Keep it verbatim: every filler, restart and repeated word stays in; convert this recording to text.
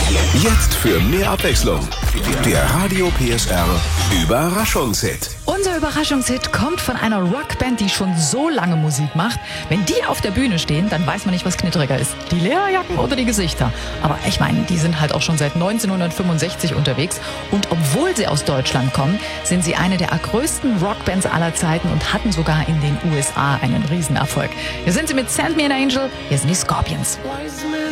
Jetzt für mehr Abwechslung. Der Radio P S R Überraschungshit. Unser Überraschungshit kommt von einer Rockband, die schon so lange Musik macht. Wenn die auf der Bühne stehen, dann weiß man nicht, was knittriger ist. Die Lederjacken oder die Gesichter. Aber ich meine, die sind halt auch schon seit neunzehnhundertfünfundsechzig unterwegs. Und obwohl sie aus Deutschland kommen, sind sie eine der größten Rockbands aller Zeiten und hatten sogar in den U S A einen Riesenerfolg. Hier sind sie mit Send Me an Angel, hier sind die Scorpions.